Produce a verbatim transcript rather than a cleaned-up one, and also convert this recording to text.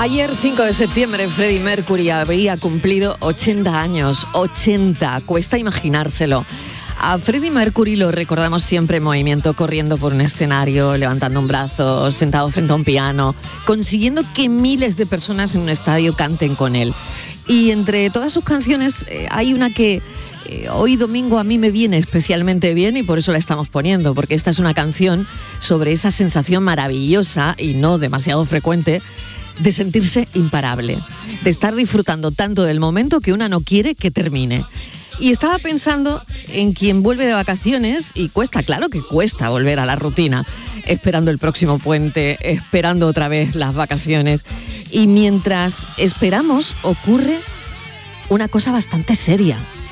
Ayer, cinco de septiembre, Freddie Mercury habría cumplido ochenta años. ochenta, cuesta imaginárselo. A Freddie Mercury lo recordamos siempre en movimiento, corriendo por un escenario, levantando un brazo, sentado frente a un piano, consiguiendo que miles de personas en un estadio canten con él. Y entre todas sus canciones eh, hay una que eh, hoy domingo a mí me viene especialmente bien y por eso la estamos poniendo, porque esta es una canción sobre esa sensación maravillosa y no demasiado frecuente de sentirse imparable, de estar disfrutando tanto del momento que una no quiere que termine. Y estaba pensando en quien vuelve de vacaciones y cuesta, claro que cuesta volver a la rutina, esperando el próximo puente, esperando otra vez las vacaciones. Y mientras esperamos ocurre una cosa bastante seria.